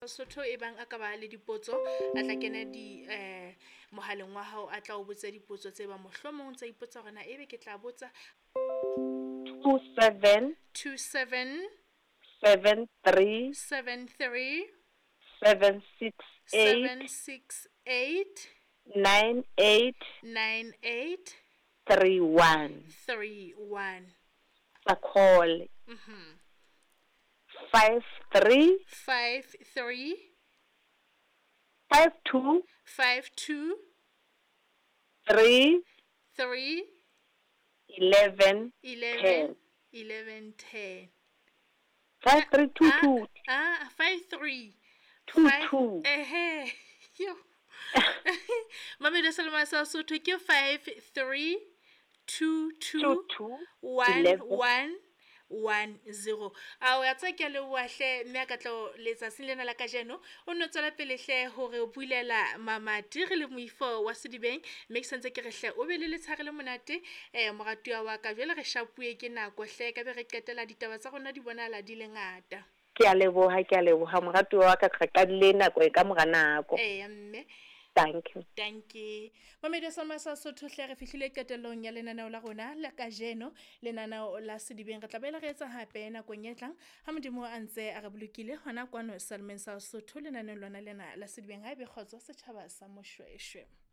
Sotho e bang a ka ba le dipotso a tla kena mohaleng wa hao a tla o botsa dipotso tse ba mohlomong tsa ipotsa hore na ebe ke tla botsa 27 27 73 73 768 768 98 98 31. 31. A call 53 53 52 52 3 3 11 11 10. 11 10. 5322 53 22. Yo. Mamela Salma sa Sotho ke 53 22 22 11. 11 10. A ya tsa ke le wahle mme ka tlo letsatsing lena la kajeno o no tswela pele hle hore o bulela mamati re le moifo wa sedibeng mme ke sentse ke re hle o be le letshare le monate moratuwa wa ka jwale re shapuwe ke nako hle ka be re qetela ditaba tsa rona di bonala di le ngata. Ke a leboha moratuwa wa ka ka le nako e ka mora nako. Mme Thank you. Thank you. Mamedi Salma sa Sotho hle re fihlile qetellong ya lenaneo la rona la kajeno lenaneo la sedibeng re tla bela re etsa hape nakong e tlang ha modimo a ntse a re bolokile hona kwano Salmen sa Sotho lenaneo lona lena la sedibeng ha ebe kgotso setjhaba sa Moshweshwe.